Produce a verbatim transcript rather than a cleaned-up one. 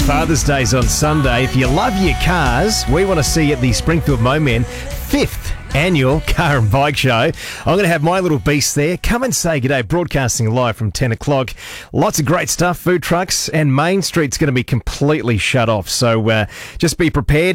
Father's Day's on Sunday. If you love your cars, we want to see you at the Springfield Momen fifth annual Car and Bike Show. I'm going to have my little beast there. Come and say g'day, broadcasting live from ten o'clock. Lots of great stuff, food trucks, and Main Street's going to be completely shut off. So uh, just be prepared.